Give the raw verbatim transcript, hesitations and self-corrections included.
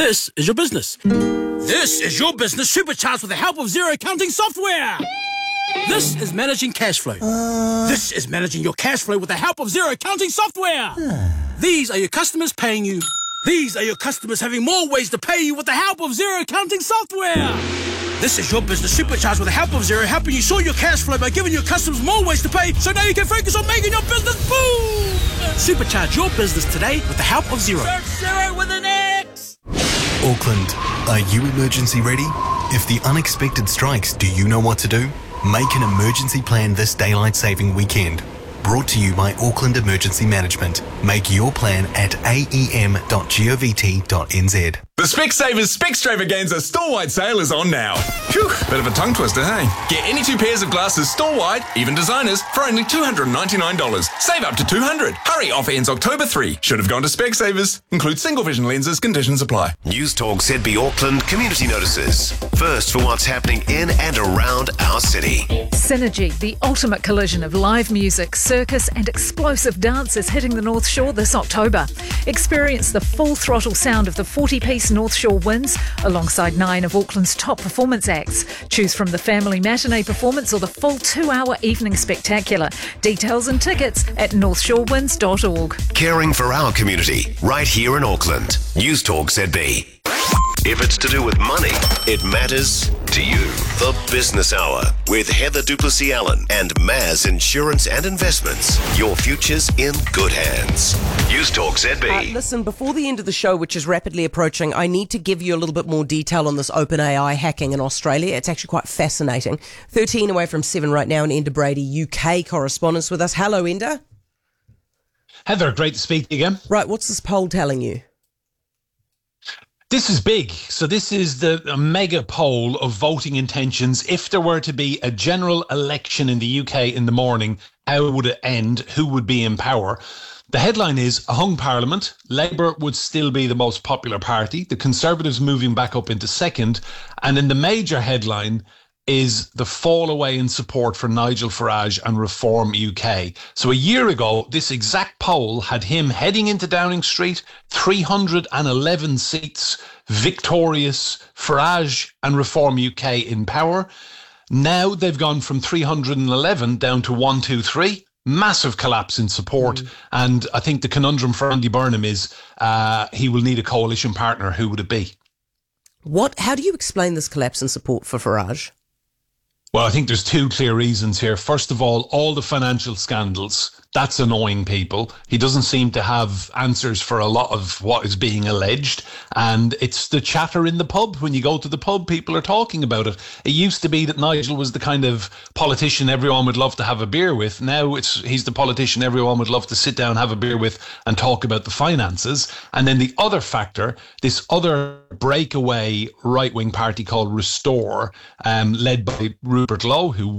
This is your business. This is your business supercharged with the help of Xero accounting software. This is managing cash flow. Uh... This is managing your cash flow with the help of Xero accounting software. These are your customers paying you. These are your customers having more ways to pay you with the help of Xero accounting software. This is your business supercharged with the help of Xero, helping you sort your cash flow by giving your customers more ways to pay, so now you can focus on making your business boom. Supercharge your business today with the help of Xero. Search Xero with an X. Auckland, are you emergency ready? If the unexpected strikes, do you know what to do? Make an emergency plan this daylight saving weekend. Brought to you by Auckland Emergency Management. Make your plan at a e m dot govt dot n z. The Specsavers Specstravaganza store-wide sale is on now. Phew, bit of a tongue twister, hey? Get any two pairs of glasses store-wide, even designers, for only two hundred ninety-nine dollars. Save up to two hundred dollars. Hurry, offer ends October third. Should have gone to Specsavers. Includes single vision lenses, conditions apply. News Talk Z B Auckland community notices. First for what's happening in and around our city. Synergy, the ultimate collision of live music, circus and explosive dance is hitting the North Shore this October. Experience the full throttle sound of the forty-piece North Shore Winds alongside nine of Auckland's top performance acts. Choose from the family matinee performance or the full two-hour evening spectacular. Details and tickets at north shore winds dot org. Caring for our community, right here in Auckland. News Talk Z B. If it's to do with money, it matters to you. The Business Hour with Heather Duplessis-Allen and Maz Insurance and Investments. Your future's in good hands. News Talk Z B. Uh, listen, before the end of the show, which is rapidly approaching, I need to give you a little bit more detail on this OpenAI hacking in Australia. It's actually quite fascinating. thirteen away from seven right now, and Enda Brady, U K correspondent with us. Hello, Enda. Heather, great to speak again. Right, what's this poll telling you? This is big. So this is the a mega poll of voting intentions. If there were to be a general election in the U K in the morning, how would it end? Who would be in power? The headline is a hung parliament. Labour would still be the most popular party. The Conservatives moving back up into second. And then the major headline is the fall away in support for Nigel Farage and Reform U K. So a year ago, this exact poll had him heading into Downing Street, three hundred eleven seats, victorious, Farage and Reform U K in power. Now they've gone from three hundred eleven down to one, two, three. Massive collapse in support. Mm. And I think the conundrum for Andy Burnham is uh, he will need a coalition partner. Who would it be? What? How do you explain this collapse in support for Farage? Well, I think there's two clear reasons here. First of all, all the financial scandals, that's annoying people. He doesn't seem to have answers for a lot of what is being alleged. And it's the chatter in the pub. When you go to the pub, people are talking about it. It used to be that Nigel was the kind of politician everyone would love to have a beer with. Now it's he's the politician everyone would love to sit down, have a beer with and talk about the finances. And then the other factor, this other breakaway right-wing party called Restore, um, led by Rupert Lowe, who